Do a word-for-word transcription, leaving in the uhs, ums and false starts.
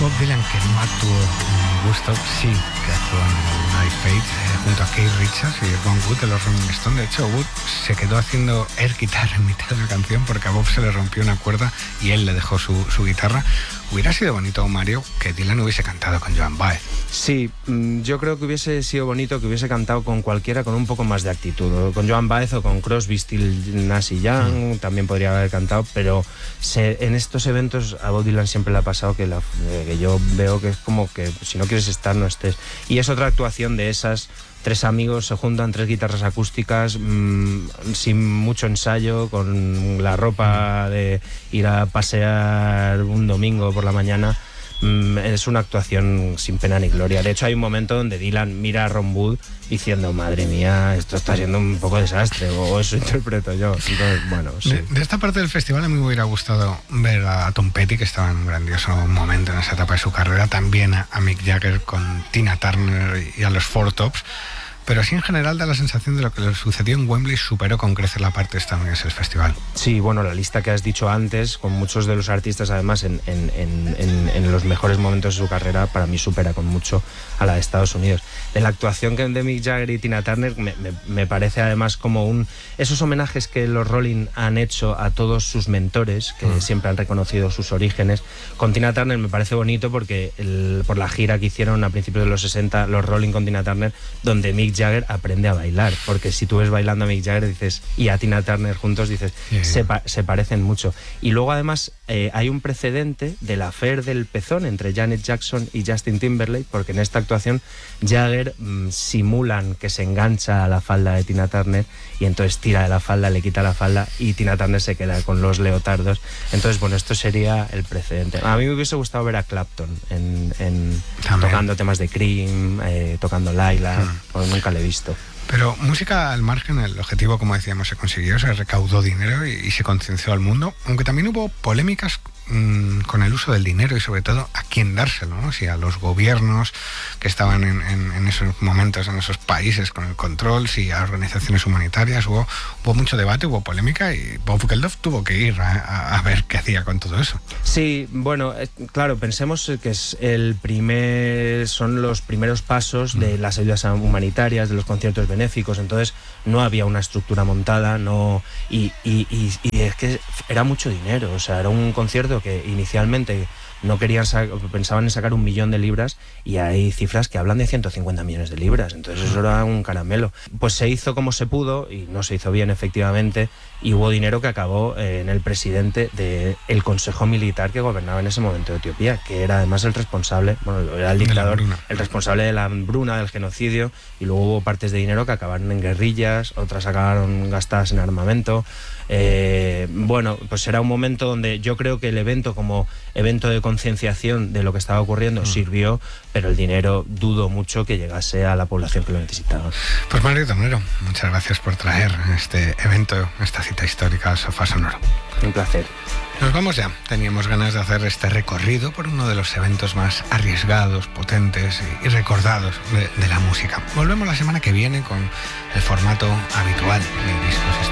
Bob Dylan, que no actuó en Woodstock, sí que actuó en Night Fate eh, junto a Keith Richards y Ron Wood de los Rolling Stones. De hecho, Wood se quedó haciendo air guitar en mitad de la canción porque a Bob se le rompió una cuerda y él le dejó su, su guitarra. Hubiera sido bonito, Mario, que Dylan hubiese cantado con Joan Baez. Sí, yo creo que hubiese sido bonito que hubiese cantado con cualquiera con un poco más de actitud, con Joan Baez o con Crosby, Stills, Nash y Young, mm. también podría haber cantado, pero se, en estos eventos a Bob Dylan siempre le ha pasado que, la, que yo veo que es como que si no quieres estar, no estés. Y es otra actuación de esas. Tres amigos se juntan, tres guitarras acústicas, mmm, sin mucho ensayo, con la ropa de ir a pasear un domingo por la mañana. Mm, es una actuación sin pena ni gloria. De hecho, hay un momento donde Dylan mira a Ron Wood diciendo, madre mía, esto está siendo un poco desastre, o eso interpreto yo. Entonces, bueno, sí. de, de esta parte del festival a mí me hubiera gustado ver a Tom Petty, que estaba en un grandioso momento en esa etapa de su carrera, también a, a Mick Jagger con Tina Turner y a los Four Tops. Pero así en general da la sensación de lo que le sucedió en Wembley superó con creces la parte estadounidense del festival. Sí, bueno, la lista que has dicho antes, con muchos de los artistas además en, en, en, en, en los mejores momentos de su carrera, para mí supera con mucho a la de Estados Unidos. De la actuación que de Mick Jagger y Tina Turner me, me, me parece además como un... Esos homenajes que los Rolling han hecho a todos sus mentores, que mm. siempre han reconocido sus orígenes. Con Tina Turner me parece bonito porque el, por la gira que hicieron a principios de los sesenta, los Rolling con Tina Turner, donde Mick Jagger aprende a bailar, porque si tú ves bailando a Mick Jagger dices y a Tina Turner juntos dices yeah. se, pa- se parecen mucho. Y luego además eh, hay un precedente del affair del pezón entre Janet Jackson y Justin Timberlake, porque en esta actuación Jagger mmm, simulan que se engancha a la falda de Tina Turner y entonces tira de la falda, le quita la falda y Tina Turner se queda con los leotardos. Entonces bueno, esto sería el precedente. A mí me hubiese gustado ver a Clapton en, en tocando temas de Cream, eh, tocando Laila, hmm. nunca le he visto. Pero música al margen, el objetivo, como decíamos, se consiguió, se recaudó dinero y, y se concienció al mundo, aunque también hubo polémicas mmm, con el uso del dinero y sobre todo a quién dárselo, ¿no? Si a los gobiernos que estaban en, en, en esos momentos, en esos países con el control, si a organizaciones humanitarias, hubo, hubo mucho debate, hubo polémica y Bob Geldof tuvo que ir a, a, a ver qué hacía con todo eso. Sí, bueno, eh, claro, pensemos que es el primer, son los primeros pasos mm. de las ayudas humanitarias, de los conciertos benéficos, entonces no había una estructura montada, no y, y, y, y es que era mucho dinero, o sea, era un concierto que inicialmente no querían pensaban en sacar un millón de libras y hay cifras que hablan de ciento cincuenta millones de libras, entonces eso era un caramelo. Pues se hizo como se pudo y no se hizo bien efectivamente y hubo dinero que acabó eh, en el presidente del Consejo Militar que gobernaba en ese momento de Etiopía, que era además el responsable, bueno, era el dictador, el responsable de la hambruna, del genocidio, y luego hubo partes de dinero que acabaron en guerrillas, otras acabaron gastadas en armamento. Eh, bueno, pues era un momento donde yo creo que el evento como evento de concienciación de lo que estaba ocurriendo mm. sirvió, pero el dinero dudo mucho que llegase a la población que lo necesitaba. Pues Mario Tornero, muchas gracias por traer este evento, esta cita histórica al Sofá Sonoro. Un placer. Nos vamos ya. Teníamos ganas de hacer este recorrido por uno de los eventos más arriesgados, potentes y, y recordados de, de la música. Volvemos la semana que viene con el formato habitual de Discos